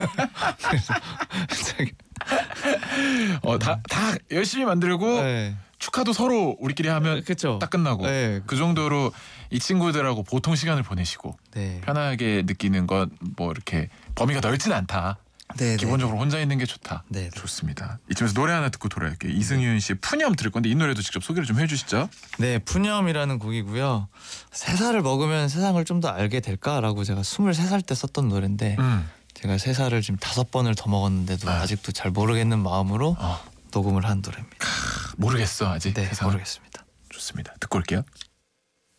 그래서 되게 다 열심히 만들고 네. 축하도 서로 우리끼리 하면 그쵸. 딱 끝나고 네. 그 정도로 이 친구들하고 보통 시간을 보내시고 네. 편하게 느끼는 것 뭐 이렇게 범위가 넓진 않다. 네. 기본적으로 혼자 있는 게 좋다. 네. 좋습니다. 이쯤에서 노래 하나 듣고 돌아올게요. 이승윤 씨의 푸념 들을 건데 이 노래도 직접 소개를 좀 해주시죠. 네, 푸념이라는 곡이고요. 3살을 먹으면 세상을 좀 더 알게 될까라고 제가 23살 때 썼던 노래인데 제가 3살을 지금 5번을 더 먹었는데도 아직도 잘 모르겠는 마음으로 녹음을 한 노래입니다. 모르겠어 아직. 네, 모르겠습니다. 좋습니다. 듣고 올게요.